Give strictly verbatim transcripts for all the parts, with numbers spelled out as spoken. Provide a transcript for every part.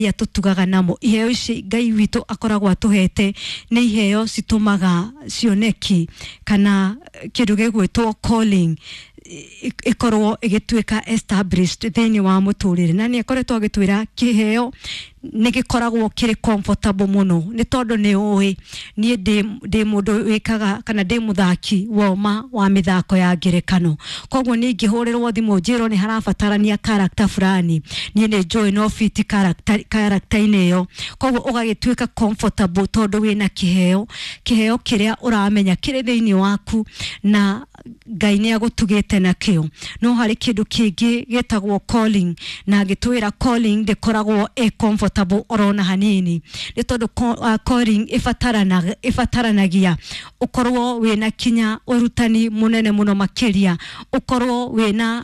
ya tutugaga namo iheo ici Ngai witũ akoragwo atuhete nĩ iheo citumaga cioneki kana kĩndũ gĩgwĩtwo calling ikorwo igituika established thini wa muturire na ni akoretwo agitwira kiheo nigikoragwo kiri comfortable muno ni tondu ni oi ni ndi ndi mundu wikaga kana ndi muthaki woma wa mithako ya ngerekano kogwo ni ngihurirwo thimu njiro ni harabatarania character fulani ni ni joy no fit character character ineyo kogwo ugagituika comfortable tondu wina kiheo kiheo kiria uramenya kiri thini waku na Ngai ni agutugite nakio no hari kindu kingi getagwo calling na gitwira calling ndikoragwo e comfortable orona hanini ni tondu uh, calling ifataranaga ifataranagia ukorwo wina kinya urutani munene muno makiria ukorwo wina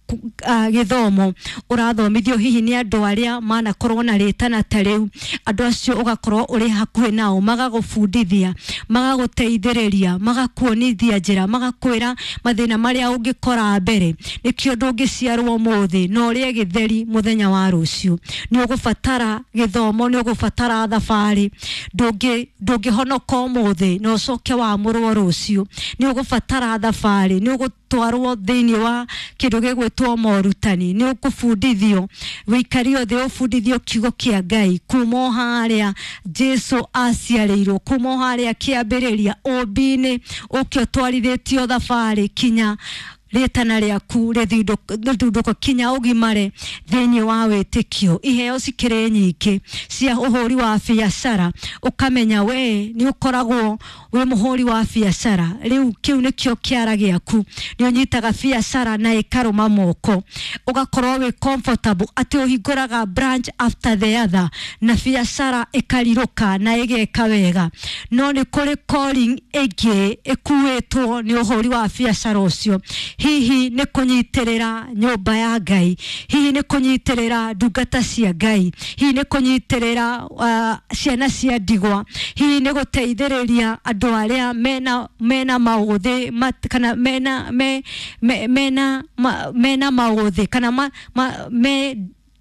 Uh, githomo urathomithio hihi ni andu aria mana korwo na ritana tariu andu acio ugakorwo uri hakuhi nao magagufundithia magaguteithiriria magakuonithia njira magakwira mathina maria ungikora mbere nikio ndungiciarwo muthi no uri githeri muthenya wa rucio ni ugufatara githomo ni ugufatara thafari ndungi ndungihonoka muthi no coke wa murwo rucio ni ugufatara thafari ni ugutwarwo thini wa kindu gigwitwo morutani ni ukufundithio wikario the ufundithio kigo kia Ngai kumo haria Jesu aciarirwo kumo haria kiambiriria obine ukio twarithitio thafari kinya retana riaku rethinduko kinya ugimare thini wa wetikio iheo cikire nyike cia uhuri wa biacara ukamenya we ni ukoragwo we muhuri wa biacara riu kiu nikio kiara giaku ni unyitaga biacara na ikaruma moko ugakorwo we comfortable ati uhinguraga branch after the other na biacara ikariruka na igeka wega no ni kuri calling ege ekuwetwo ni uhuri wa biacara ucio hihi ne kunyitirira nyumba ya Ngai hihi ne kunyitirira ndungata cia Ngai hihi ne kunyitirira uh, ciana cia ndigwa hihi ne guteithiriria andu aria mena mena mauthi kana mena me, me, mena ma, mena mauthi kana ma, ma, me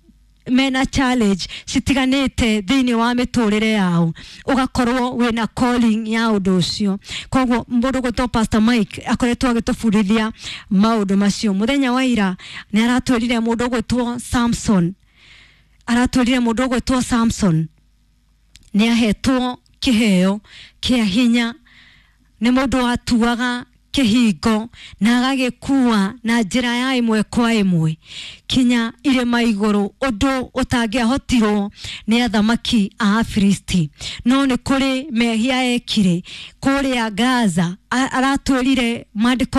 mena challenge citiganite thini wa miturire yao ugakorwo wina calling ya undu ucio kogwo mundu gutwa Pastor Mike akoretwo agitufundithia maundu macio muthenya wa ira ni aratwirire mundu gutwa Samson aratwirire mundu gutwa Samson ni ahetwo kiheo kia hinya ni mundu atuaga kihingo na agagikuwa na njira ya imwe kwa imwe kinya ire maiguru undu utangiahotirwo ni athamaki a Filisti no ni kuri mehia ekire kuri a Gaza aratwirire mandiko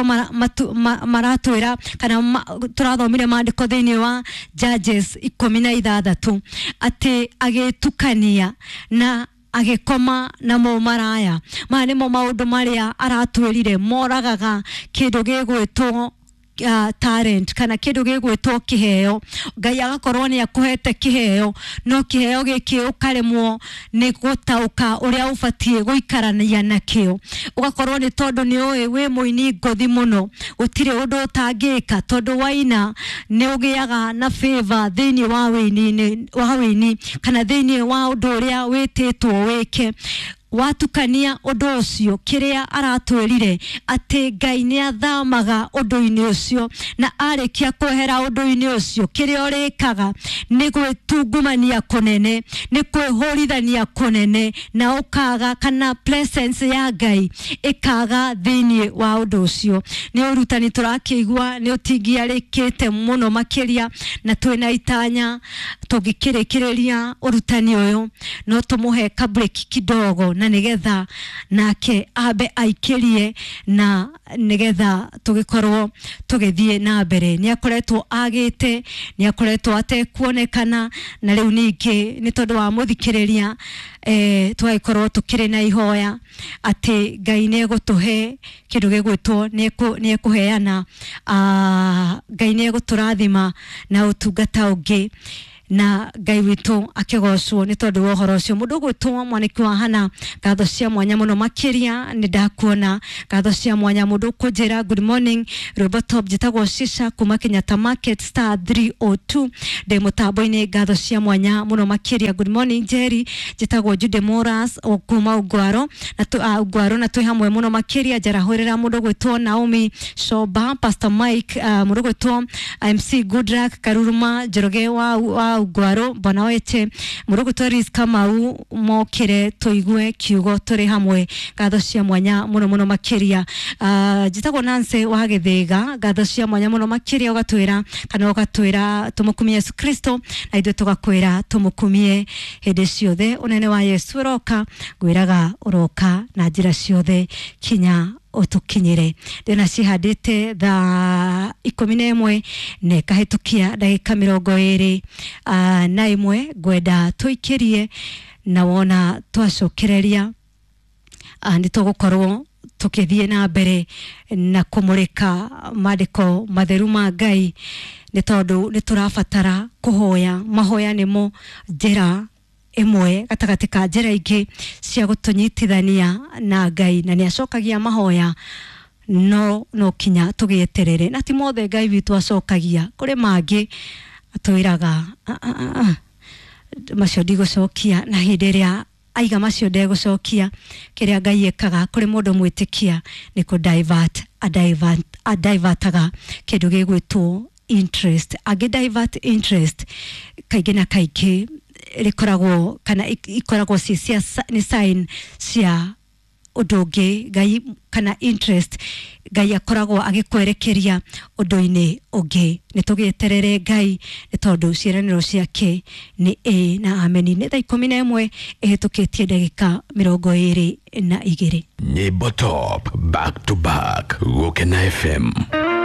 maratwira kana turathomire mandiko thini wa Judges ikumi na ithathatũ ati agetukania na agekoma na mo maraya mane mo maundu maria aratwirire moragaga kindu gigwitwo Uh, talent kana kindu gigwitwo kiheo Ngai agakorwo ni akuhete kiheo no kiheo giki ukaremwo ni gutauka uria ufatie guikarania nakio ugakorwo ni tondu ni oe we muini ngothi muno utire undu utangika tondu waina ni ugiaga na favor thini wa wini wa wini kana thini wa undu uria wititwo wike watukania undu ucio kiria aratwirire ati Ngai ni athamaga undu-ini ucio na arikia kwehera undu-ini ucio kiria urikaga ni gwitungumania kunene ni kwihurithania kunene na ukaga kana presence ya Ngai ikaga thini wa undu ucio ni urutani turakigwa ni utingiarikite muno makiria na twina itanya tugikirikiriria urutani uyu no tumuhe break kidogo na nigetha nake abe aikirie na nigetha tugikorwo tugithie na mbere ni akoretwo agite ni akoretwo atekuonekana na riu ningi ni tondu wa muthikiriria eh twaikorwo tukire na ihoya ati Ngai ni egutuhe kindu gigwitwo ni ekuheana ah Ngai ni eguturathima na utungata ungi na Ngai witu akigocwo ni tondu wa horo cio mundu gwitwo mwaniki wa hana gatho cia mwanya muno makiria ni ndakuona gatho cia mwanya mundu kujira good morning Robotop jitagwo Shisha kuma Kenyatta Market star three oh two de mutambo-ini gatho cia mwanya muno makiria good morning Jerry jitagwo Jude Moras o kuma Ugwaro na tu uh, Ugwaro na tu hamwe muno makiria jarahurira mundu gwitwo Naomi Shoba Pastor Mike uh, mundu gwitwo M C Goodluck Karuruma Jeroge wa, wa Ugwaro bona wete mundu gwitwo Riz Kamau mokire tuigue kiugo turi hamwe gatho cia mwanya muno muno makiria uh, jitagwo Nancy wa Githega gatho cia mwanya muno makiria ugatwira kana ugatwira tumukumie Yesu Kristo na ithu tugakwira tumukumie hede ciothe unene wa Yesu roka gwiraga uroka na njira ciothe kinya utukinyire ndina cihadite tha ikumi na imwe ne kahitukia ndagika mirongo iri uh, na imwe gwenda tuikirie na wona twacokereria uh, nitugukorwo tukithie na mbere na kumurika maandiko matheru ma Ngai ni tondu ni turabatara kuhoya mahoya nimo njira imwe gatagati ka njira ingi cia gutunyitithania na Ngai na ni acokagia mahoya no no kinya tugieterere na ti mothe Ngai witu acokagia kuri mangi atwiraga macio ndigucokia na hindi ria aiga macio ndegucokia kiria Ngai ekaga kuri mundu mwitikia ni ku divert a divert a divertaga kindu gigwitwo interest agi divert interest kaigi na kaigi rikoragwo kana ikoragwo si cia ni sign cia udungi Ngai kana interest Ngai akoragwo agikwerekeria undu-ini ungi nitugieterere Ngai ni tondu ciiraniro ciake ni e na ameni ni thaa ikumi na imwe ihitukitie ndagika mirongo iri na igiri Nyimbo top back to back Gukena F M.